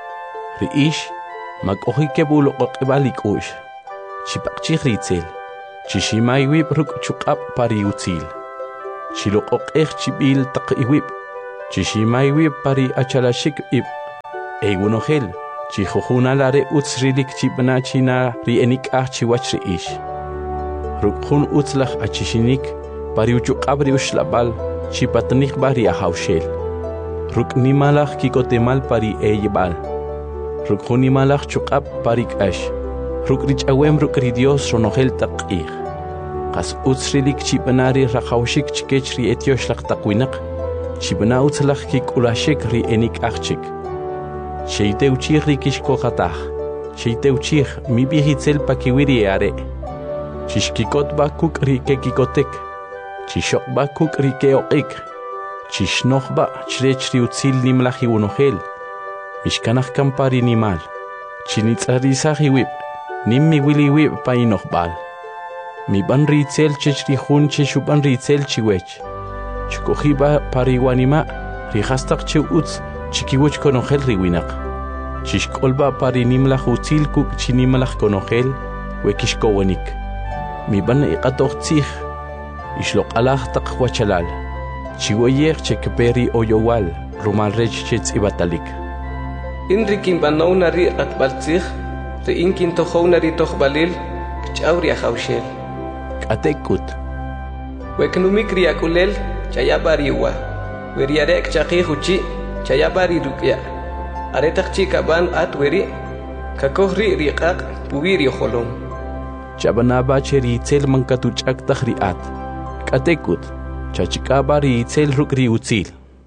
Riish, mag ohike bulo okebalik ush. Chipakchi ritzel. Chishimai wib ruk chukap pari utzil. chiloqoqej chibil taq iwib chishimaiwib pari achalashik ib egunogel chijujunalare utsrilik chibna china ri enik ah chiwach ri ish rukjun utzlaj achishinik pari uchuqabri ushlabal chipatnik bari ahawshel ruknimalaj kikotemal pari eyibal rukjunimalaj chuqab pari kash rukrich awem rukri Dios ronogel taqih qas utsrilik chibnari raqawshik chikechri etioshlag taqwinaq chibna utzlaj kikulashik ri enik ahchik Sheiteuchir rikishkoqataj Sheiteuchir mi bijitzel pakiwiri are Chishkikot bakuk rikekikotek Chishok bakuk rikeoqik Chishnoqba chrechri utzil nimlaji unogel Mishkanaj kampari nimal Chinitzarizaji wib Nimmi wili wib painoqbal Mi ban ritzel chechri jun cheshuban ritzel chiwech Chukojiba pariwanima rijastaq che utz chikiwech konogel riwinaq chishkolba pari nimlaj utzil kuk chinimlaj konogel wekishkowenik mi ban iqatoqtzij ishloqalaj taq wachalal chiweyej chekperi oyowal rumalrech chetzibatalik inrikin banawnari qatbaltzij ri inkin tojownari tojbalil kchawri ajawshel k'atekut weknumik riakulel chayabariwa weriarek chaqij chayabari rukya aretaq chikaban atweri kakohri riqaq pubiri holom chabanaba cheri itzel mankatuchak tahriat katekut chachikabari itzel rukri utzil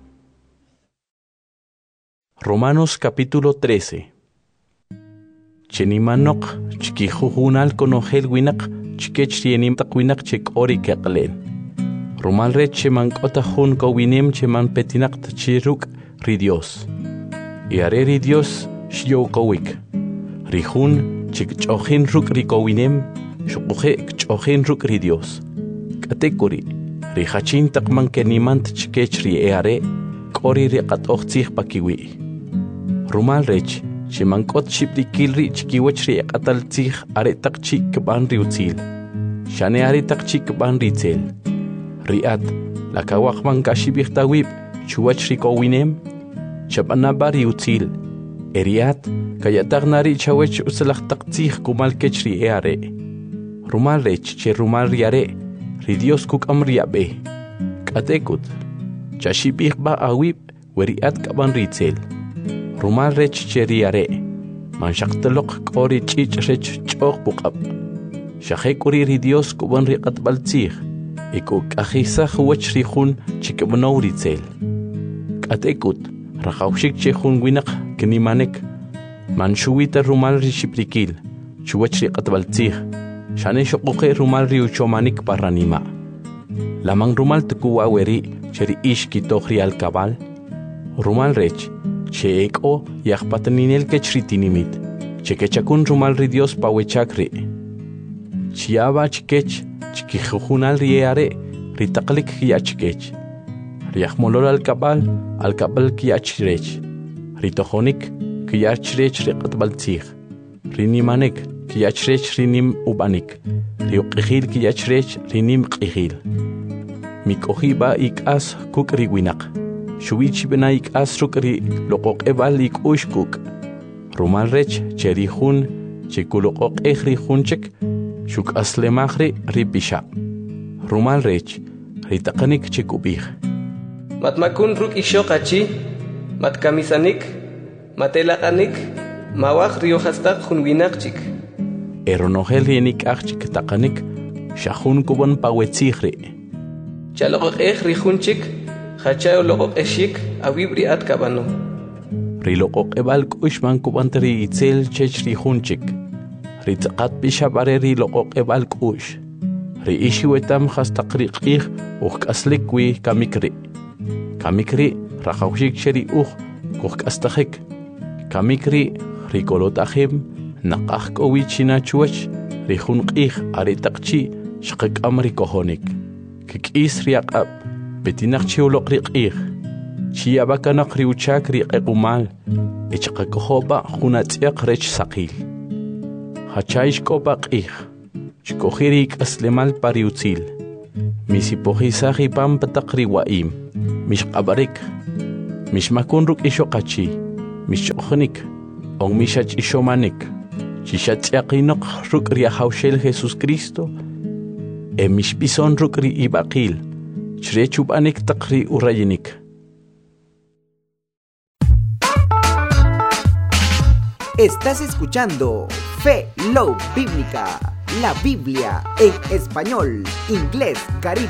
Romanos capítulo trece Chenimanok chikijujunal konogel winak chikechrienim taqwinak chekori keqlen Romalre chemankota jun kowinem cheman petinak tchiruk ri Dios y are ri Dios shyo kowik rihun chikchojin ruk ri kowinem shuquje kchojin ruk ri Dios katekuri ri hachin taqman kenimant chikechri eare kori ri qatoqtzij pakiwi Rumalrech chemankot shiprikilri chikiwechri qataltzij are taqchi kban ri utzil shane are taqchi kban ri tzel riat la kawaqman kashibirtawib chuwachri kowinem chabanabari utzil eriat kayatagnari chawech uslaj taqtzij kumal kechri eare rumalrech che rumal riare ri Dios kukam riabe katekut chashibih ba awib weriat kaban ritzel rumalrech che riare manshaqtloq qori chichrech choq buqab shahekuri ri Dios kuban riqat baltzij ikuk ajisa huwachri jun chikabnauritzel katekut raqawshik che jun winaq knimanek manshuwita rumal ri shiprikil chuwachri qatbaltzij shane shoqoqe rumal ri uchomanik parranima lamang rumal tukuwa weri cheri ishki tohri alkabal rumal rech che eko yaqpatninel kechritinimit chekechakun rumal ri Dios pawechakri chiaba chikech chikijujunal riare ritaqlik kiachkech riaqmolol alkabal alkabal kiachrech ritojonik kiachrech riqatbaltzij rinimanek kiachrech rinim ubanik riuqijil kiachrech rinim qijil mikojiba ikas kukri winaq shuwichi bena ikas rukri loqoqebal ikushkuk rumalrech cherihun chikuloqoqej rijunchek shuk aslemajri ripisha rumalrech ritaqanik chikubij matmakun ruk ishoqachi matkamisanik matelaqanik mawaq riohastaq junwinaqchik eronogel yenik achik taqanik shahun kuban pawetzijri chaloqej rijunchik hachayo loqoqeshik awibri atkabano riloqoqebal kushman kubantri itzel chechri junchik ritaqat bishabare riloqoqebal kush ri ishiwetam hastaqri qij uqaslikwi kamikri kamikri raqawshik cheri uq kuqastajik kamikri rikolotajim naqaj kowichina chuwach rijun qij aritaqchi shqaqamri kohonik kik'is riaqab betinaqchi uloqri qij chiyabakanaq riuchak riqequmal ichqakojoba junatz'iaq rech saqil hachaysh kopa qij chkojirik aslemal pariutzil misipojisaji pampa taqriwaim, mishqabarik, mishmakunruk ishoqachi, mishchoqnik, on mishach ishomanik, chishatsiaqinoq rukri ahawshel Jesus Cristo, e mishpison rukri ibaqil, chrechubanik taqri urayinik. Estás escuchando Fe Love Bíblica, la Biblia en español, inglés, caribe.